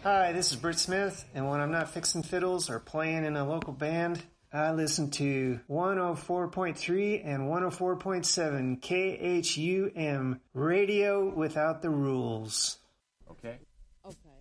Hi, this is Britt Smith, and when I'm not fixing fiddles or playing in a local band, I listen to 104.3 and 104.7 KHUM, Radio Without the Rules. Okay. Okay.